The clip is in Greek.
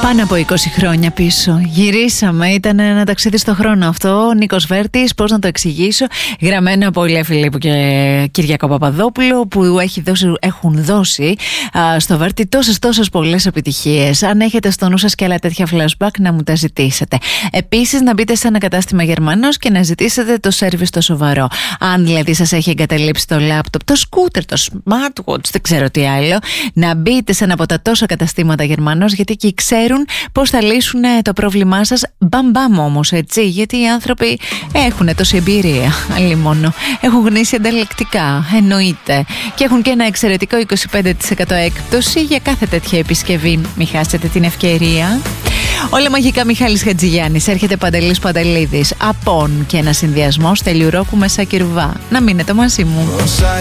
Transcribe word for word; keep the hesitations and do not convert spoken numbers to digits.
Πάνω από είκοσι χρόνια πίσω. Γυρίσαμε, ήταν ένα ταξίδι στο χρόνο αυτό. Νίκος Βέρτης, πώς να το εξηγήσω. Γραμμένο από Ηλία Φιλίππου και Κυριακό Παπαδόπουλο, που έχει δώσει, έχουν δώσει α, στο Βέρτη τόσες τόσες πολλές επιτυχίες. Αν έχετε στο νου σας και άλλα τέτοια flashback, να μου τα ζητήσετε. Επίσης, να μπείτε σε ένα κατάστημα Γερμανός και να ζητήσετε το σέρβις το σοβαρό. Αν δηλαδή σας έχει εγκαταλείψει το λάπτοπ, το σκούτερ, το smartwatch, δεν ξέρω τι άλλο, να μπείτε σε ένα από τα τόσα καταστήματα Γερμανός, γιατί εκεί ξέρουν πώς θα λύσουν το πρόβλημά σας. Μπαμπαμ όμως, έτσι, γιατί οι άνθρωποι έχουν τόση εμπειρία. Αλλήμονο. Έχουν γνήσει ανταλλακτικά, εννοείται. Και έχουν και ένα εξαιρετικό είκοσι πέντε τοις εκατό έκπτωση για κάθε τέτοια επισκευή. Μην χάσετε την ευκαιρία. Όλα μαγικά, Μιχάλης Χατζηγιάννης. Έρχεται Παντελής Παντελίδης. Απόν και ένα συνδυασμό Στέλιου Ρόκου με Σάκη Ρουβά. Να μείνετε μαζί μου.